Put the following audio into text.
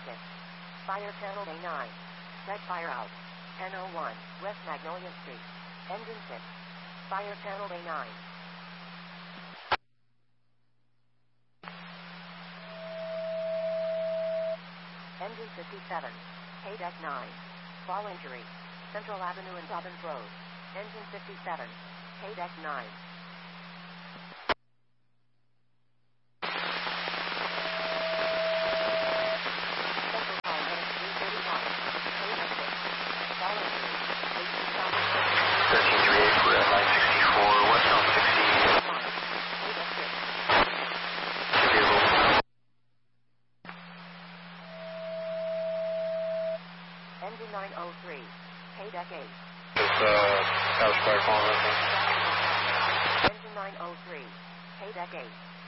6. Fire channel A9. Set fire out. NO1, West Magnolia Street. Engine 6. Fire channel A9. Engine 57. Haydeck 9. Fall injury. Central Avenue and Dobbins Road. Engine 57. Haydeck 9. Central Time heading 331. Haydeck 6. Fall injury. 1338, we're at 964, westbound 60. Haydeck 6. Engine 903. Haydeck 8. House fire calling. Engine 903. Haydeck 8.